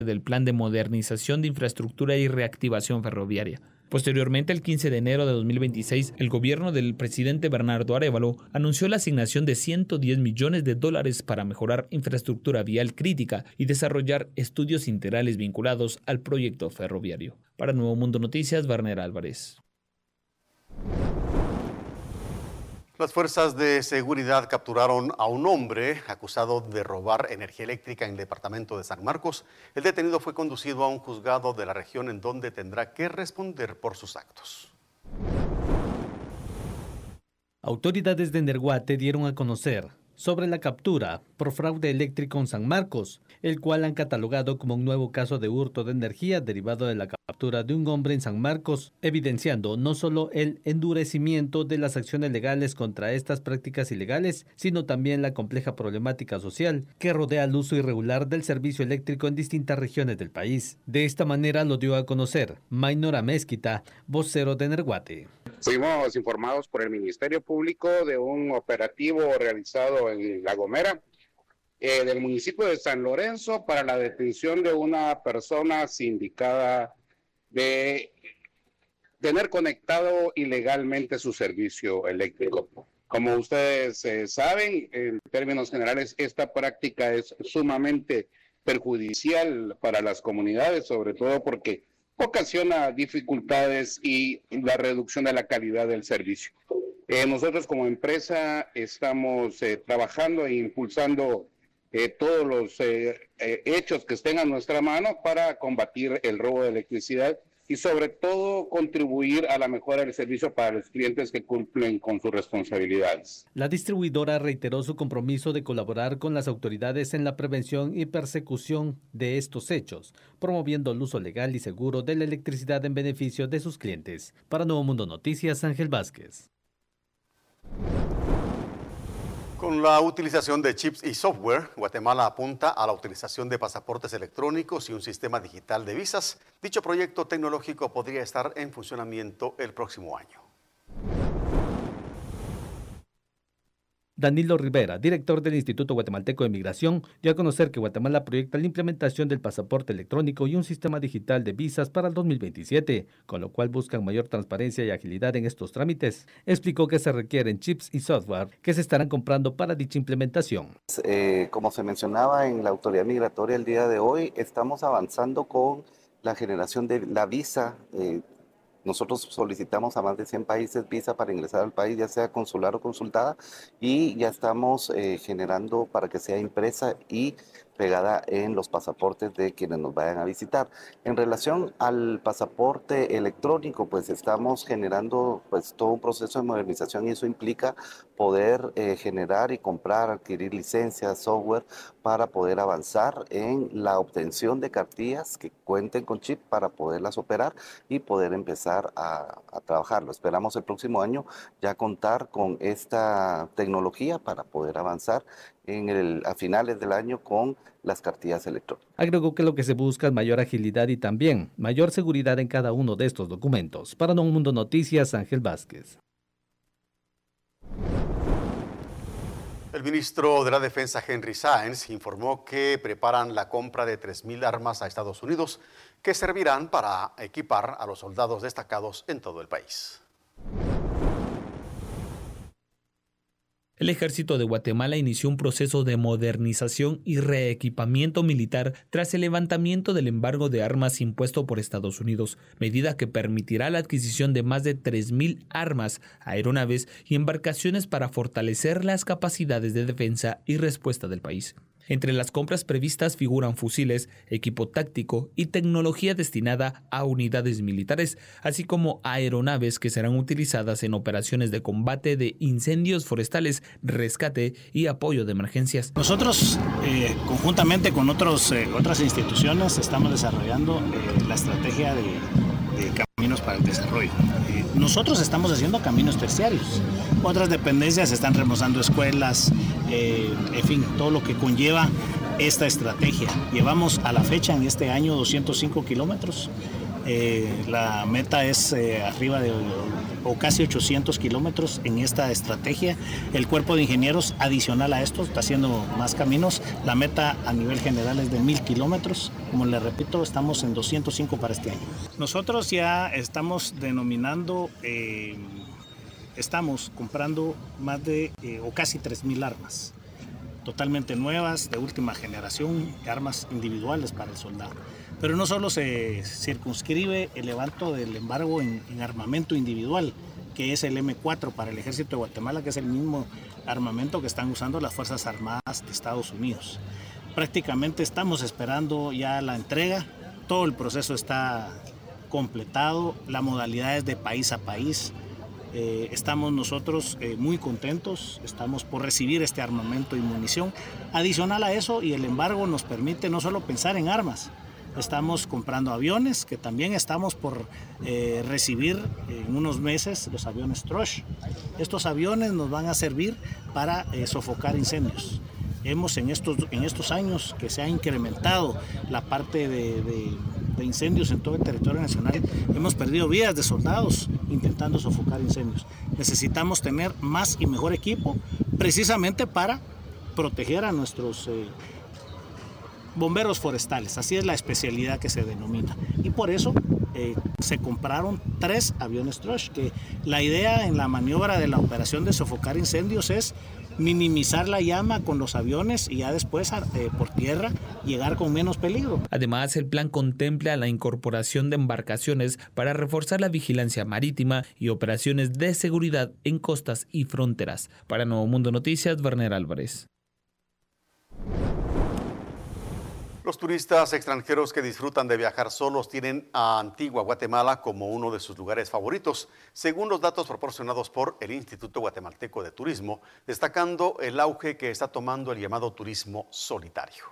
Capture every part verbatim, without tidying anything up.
del Plan de Modernización de Infraestructura y Reactivación Ferroviaria. Posteriormente, el quince de enero de dos mil veintiséis, el gobierno del presidente Bernardo Arévalo anunció la asignación de ciento diez millones de dólares para mejorar infraestructura vial crítica y desarrollar estudios integrales vinculados al proyecto ferroviario. Para Nuevo Mundo Noticias, Werner Álvarez. Las fuerzas de seguridad capturaron a un hombre acusado de robar energía eléctrica en el departamento de San Marcos. El detenido fue conducido a un juzgado de la región en donde tendrá que responder por sus actos. Autoridades de Nerguate dieron a conocer sobre la captura por fraude eléctrico en San Marcos, el cual han catalogado como un nuevo caso de hurto de energía derivado de la captura de un hombre en San Marcos, evidenciando no solo el endurecimiento de las acciones legales contra estas prácticas ilegales, sino también la compleja problemática social que rodea el uso irregular del servicio eléctrico en distintas regiones del país. De esta manera lo dio a conocer Maynora Mezquita, vocero de Nerguate. Fuimos informados por el Ministerio Público de un operativo realizado en La Gomera, eh, del municipio de San Lorenzo, para la detención de una persona sindicada de tener conectado ilegalmente su servicio eléctrico. Como ustedes eh, saben, en términos generales, esta práctica es sumamente perjudicial para las comunidades, sobre todo porque ocasiona dificultades y la reducción de la calidad del servicio. Eh, nosotros como empresa estamos eh, trabajando e impulsando eh, todos los eh, eh, hechos que estén a nuestra mano para combatir el robo de electricidad y sobre todo contribuir a la mejora del servicio para los clientes que cumplen con sus responsabilidades. La distribuidora reiteró su compromiso de colaborar con las autoridades en la prevención y persecución de estos hechos, promoviendo el uso legal y seguro de la electricidad en beneficio de sus clientes. Para Nuevo Mundo Noticias, Ángel Vázquez. Con la utilización de chips y software, Guatemala apunta a la utilización de pasaportes electrónicos y un sistema digital de visas. Dicho proyecto tecnológico podría estar en funcionamiento el próximo año. Danilo Rivera, director del Instituto Guatemalteco de Migración, dio a conocer que Guatemala proyecta la implementación del pasaporte electrónico y un sistema digital de visas para el dos mil veintisiete, con lo cual buscan mayor transparencia y agilidad en estos trámites. Explicó que se requieren chips y software que se estarán comprando para dicha implementación. Eh, como se mencionaba en la autoridad migratoria el día de hoy, estamos avanzando con la generación de la visa. Eh, Nosotros solicitamos a más de cien países visa para ingresar al país, ya sea consular o consultada, y ya estamos eh, generando para que sea impresa y pegada en los pasaportes de quienes nos vayan a visitar. En relación al pasaporte electrónico, pues estamos generando pues todo un proceso de modernización y eso implica poder eh, generar y comprar, adquirir licencias, software para poder avanzar en la obtención de cartillas que cuenten con chip para poderlas operar y poder empezar a, a trabajarlo. Esperamos el próximo año ya contar con esta tecnología para poder avanzar en el, a finales del año con las cartillas electrónicas. Agregó que lo que se busca es mayor agilidad y también mayor seguridad en cada uno de estos documentos. Para Nuevo Mundo Noticias, Ángel Vázquez. El ministro de la Defensa, Henry Sáenz, informó que preparan la compra de tres mil armas a Estados Unidos que servirán para equipar a los soldados destacados en todo el país. El ejército de Guatemala inició un proceso de modernización y reequipamiento militar tras el levantamiento del embargo de armas impuesto por Estados Unidos, medida que permitirá la adquisición de más de tres mil armas, aeronaves y embarcaciones para fortalecer las capacidades de defensa y respuesta del país. Entre las compras previstas figuran fusiles, equipo táctico y tecnología destinada a unidades militares, así como aeronaves que serán utilizadas en operaciones de combate de incendios forestales, rescate y apoyo de emergencias. Nosotros, eh, conjuntamente con otros, eh, otras instituciones, estamos desarrollando eh, la estrategia de, de caminos para el desarrollo. Eh, nosotros estamos haciendo caminos terciarios. Otras dependencias están remozando escuelas, eh, en fin, todo lo que conlleva esta estrategia. Llevamos a la fecha en este año doscientos cinco kilómetros Eh, la meta es eh, arriba de o casi ochocientos kilómetros en esta estrategia. El cuerpo de ingenieros adicional a esto está haciendo más caminos. La meta a nivel general es de mil kilómetros. Como le repito, estamos en doscientos cinco para este año. Nosotros ya estamos denominando, eh, estamos comprando más de eh, o casi tres mil armas. Totalmente nuevas, de última generación, armas individuales para el soldado. Pero no solo se circunscribe el levanto del embargo en, en armamento individual, que es el eme cuatro para el Ejército de Guatemala, que es el mismo armamento que están usando las Fuerzas Armadas de Estados Unidos. Prácticamente estamos esperando ya la entrega, todo el proceso está completado, la modalidad es de país a país. Eh, estamos nosotros eh, muy contentos, estamos por recibir este armamento y munición. Adicional a eso, y el embargo nos permite no solo pensar en armas, estamos comprando aviones, que también estamos por eh, recibir en unos meses los aviones Trush. Estos aviones nos van a servir para eh, sofocar incendios. Hemos en estos, en estos años que se ha incrementado la parte de, de, de incendios en todo el territorio nacional, hemos perdido vidas de soldados intentando sofocar incendios. Necesitamos tener más y mejor equipo precisamente para proteger a nuestros eh, bomberos forestales, así es la especialidad que se denomina. Y por eso eh, se compraron tres aviones Trush, que la idea en la maniobra de la operación de sofocar incendios es minimizar la llama con los aviones y ya después eh, por tierra llegar con menos peligro. Además, el plan contempla la incorporación de embarcaciones para reforzar la vigilancia marítima y operaciones de seguridad en costas y fronteras. Para Nuevo Mundo Noticias, Werner Álvarez. Los turistas extranjeros que disfrutan de viajar solos tienen a Antigua Guatemala como uno de sus lugares favoritos, según los datos proporcionados por el Instituto Guatemalteco de Turismo, destacando el auge que está tomando el llamado turismo solitario.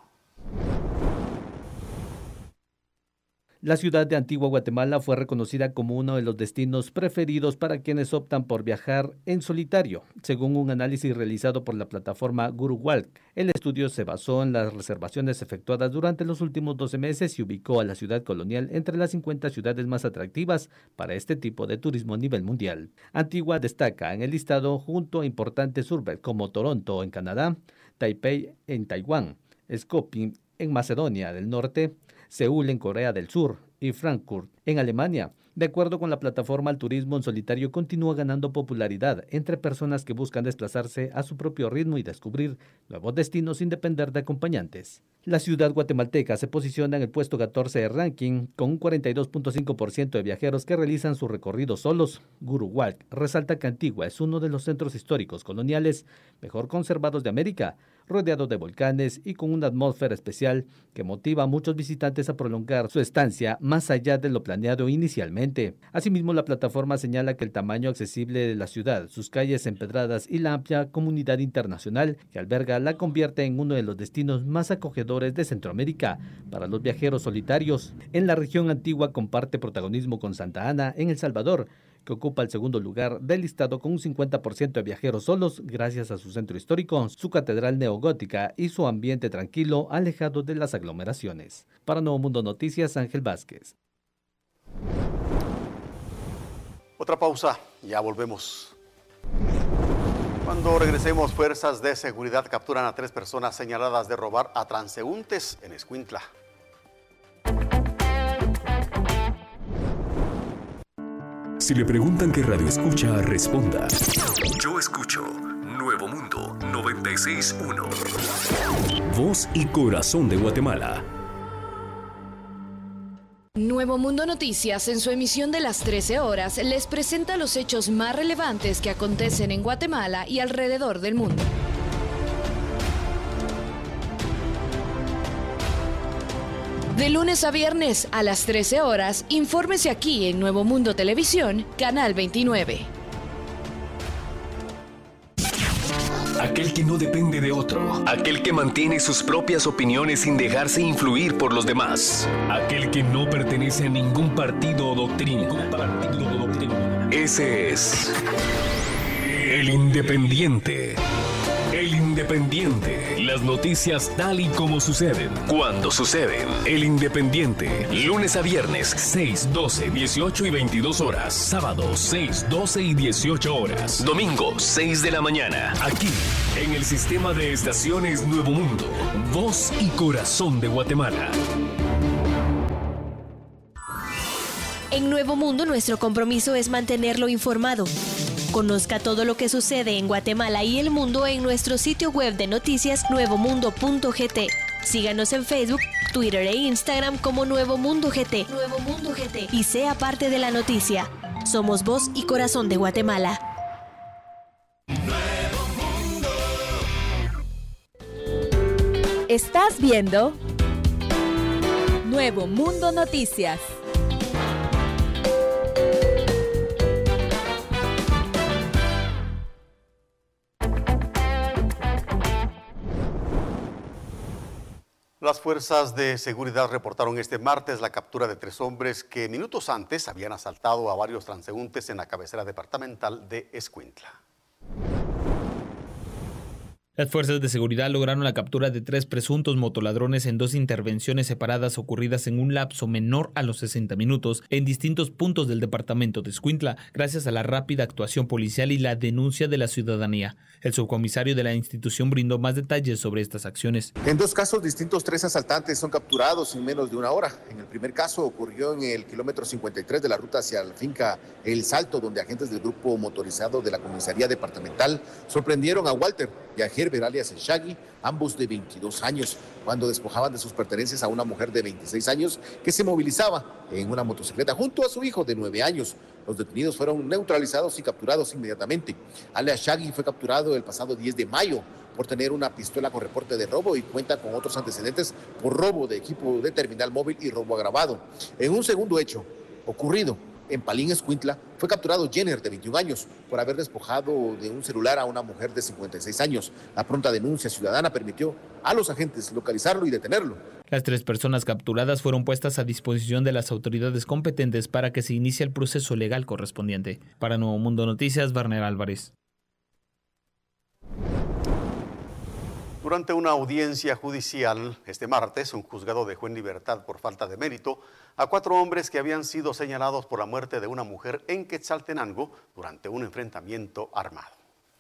La ciudad de Antigua Guatemala fue reconocida como uno de los destinos preferidos para quienes optan por viajar en solitario, según un análisis realizado por la plataforma GuruWalk. El estudio se basó en las reservaciones efectuadas durante los últimos doce meses y ubicó a la ciudad colonial entre las cincuenta ciudades más atractivas para este tipo de turismo a nivel mundial. Antigua destaca en el listado junto a importantes urbes como Toronto en Canadá, Taipei en Taiwán, Skopje en Macedonia del Norte, Seúl en Corea del Sur y Frankfurt en Alemania. De acuerdo con la plataforma, el turismo en solitario continúa ganando popularidad entre personas que buscan desplazarse a su propio ritmo y descubrir nuevos destinos sin depender de acompañantes. La ciudad guatemalteca se posiciona en el puesto catorce de ranking con un cuarenta y dos punto cinco por ciento de viajeros que realizan su recorrido solos. GuruWalk resalta que Antigua es uno de los centros históricos coloniales mejor conservados de América, rodeado de volcanes y con una atmósfera especial que motiva a muchos visitantes a prolongar su estancia más allá de lo planeado inicialmente. Asimismo, la plataforma señala que el tamaño accesible de la ciudad, sus calles empedradas y la amplia comunidad internacional que alberga la convierte en uno de los destinos más acogedores de Centroamérica para los viajeros solitarios. En la región Antigua comparte protagonismo con Santa Ana en El Salvador, que ocupa el segundo lugar del listado con un cincuenta por ciento de viajeros solos gracias a su centro histórico, su catedral neogótica y su ambiente tranquilo alejado de las aglomeraciones. Para Nuevo Mundo Noticias, Ángel Vázquez. Otra pausa, ya volvemos. Cuando regresemos, fuerzas de seguridad capturan a tres personas señaladas de robar a transeúntes en Escuintla. Si le preguntan qué radio escucha, responda. Yo escucho Nuevo Mundo noventa y seis punto uno. Voz y corazón de Guatemala. Nuevo Mundo Noticias, en su emisión de las trece horas, les presenta los hechos más relevantes que acontecen en Guatemala y alrededor del mundo. De lunes a viernes a las trece horas, infórmese aquí en Nuevo Mundo Televisión, Canal veintinueve. Aquel que no depende de otro, aquel que mantiene sus propias opiniones sin dejarse influir por los demás, aquel que no pertenece a ningún partido o doctrina. Partido o doctrina. Ese es el Independiente. El Independiente. Independiente. Las noticias tal y como suceden, cuando suceden. El Independiente. Lunes a viernes, seis, doce, dieciocho y veintidós horas. Sábados, seis, doce y dieciocho horas. Domingo, seis de la mañana. Aquí, en el sistema de estaciones Nuevo Mundo. Voz y corazón de Guatemala. En Nuevo Mundo, nuestro compromiso es mantenerlo informado. Conozca todo lo que sucede en Guatemala y el mundo en nuestro sitio web de noticias nuevo mundo punto g t. Síganos en Facebook, Twitter e Instagram como Nuevo Mundo G T. Nuevo Mundo G T. Y sea parte de la noticia. Somos voz y corazón de Guatemala. Nuevo Mundo. Estás viendo Nuevo Mundo Noticias. Las fuerzas de seguridad reportaron este martes la captura de tres hombres que minutos antes habían asaltado a varios transeúntes en la cabecera departamental de Escuintla. Las fuerzas de seguridad lograron la captura de tres presuntos motoladrones en dos intervenciones separadas ocurridas en un lapso menor a los sesenta minutos en distintos puntos del departamento de Escuintla, gracias a la rápida actuación policial y la denuncia de la ciudadanía. El subcomisario de la institución brindó más detalles sobre estas acciones. En dos casos distintos, tres asaltantes son capturados en menos de una hora. En el primer caso ocurrió en el kilómetro cincuenta y tres de la ruta hacia la finca El Salto, donde agentes del grupo motorizado de la comisaría departamental sorprendieron a Walter y a Gerber, alias el Shaggy, ambos de veintidós años, cuando despojaban de sus pertenencias a una mujer de veintiséis años que se movilizaba en una motocicleta junto a su hijo de nueve años. Los detenidos fueron neutralizados y capturados inmediatamente. Alias Shaggy fue capturado el pasado diez de mayo por tener una pistola con reporte de robo y cuenta con otros antecedentes por robo de equipo de terminal móvil y robo agravado. En un segundo hecho ocurrido en Palín, Escuintla, fue capturado Jenner, de veintiún años, por haber despojado de un celular a una mujer de cincuenta y seis años. La pronta denuncia ciudadana permitió a los agentes localizarlo y detenerlo. Las tres personas capturadas fueron puestas a disposición de las autoridades competentes para que se inicie el proceso legal correspondiente. Para Nuevo Mundo Noticias, Barner Álvarez. Durante una audiencia judicial este martes, un juzgado dejó en libertad por falta de mérito a cuatro hombres que habían sido señalados por la muerte de una mujer en Quetzaltenango durante un enfrentamiento armado.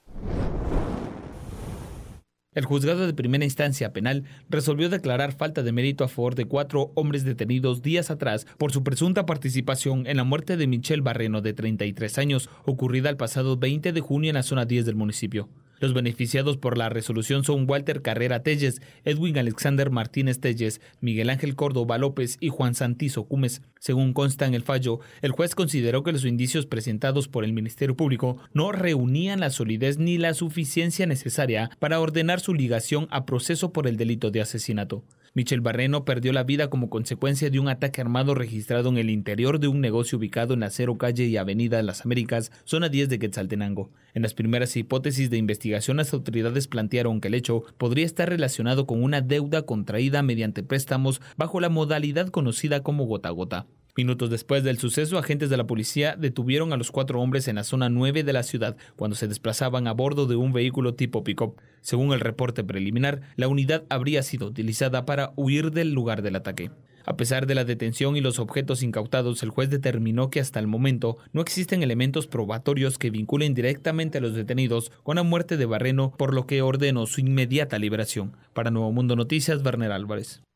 El juzgado de primera instancia penal resolvió declarar falta de mérito a favor de cuatro hombres detenidos días atrás por su presunta participación en la muerte de Michelle Barreno, de treinta y tres años, ocurrida el pasado veinte de junio en la zona diez del municipio. Los beneficiados por la resolución son Walter Carrera Telles, Edwin Alexander Martínez Telles, Miguel Ángel Córdoba López y Juan Santizo Cumes. Según consta en el fallo, el juez consideró que los indicios presentados por el Ministerio Público no reunían la solidez ni la suficiencia necesaria para ordenar su ligación a proceso por el delito de asesinato. Michelle Barreno perdió la vida como consecuencia de un ataque armado registrado en el interior de un negocio ubicado en la Cero Calle y Avenida Las Américas, zona diez de Quetzaltenango. En las primeras hipótesis de investigación, las autoridades plantearon que el hecho podría estar relacionado con una deuda contraída mediante préstamos bajo la modalidad conocida como gota a gota. Minutos después del suceso, agentes de la policía detuvieron a los cuatro hombres en la zona nueve de la ciudad cuando se desplazaban a bordo de un vehículo tipo pick-up. Según el reporte preliminar, la unidad habría sido utilizada para huir del lugar del ataque. A pesar de la detención y los objetos incautados, el juez determinó que hasta el momento no existen elementos probatorios que vinculen directamente a los detenidos con la muerte de Barreno, por lo que ordenó su inmediata liberación. Para Nuevo Mundo Noticias, Barner Álvarez.